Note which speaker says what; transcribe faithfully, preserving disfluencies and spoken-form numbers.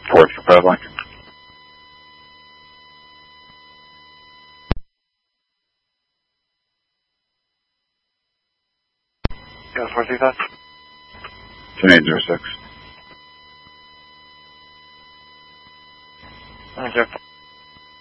Speaker 1: Fourth for Pavlik.
Speaker 2: Yeah, four three five.
Speaker 1: ten eight zero six.
Speaker 2: Okay.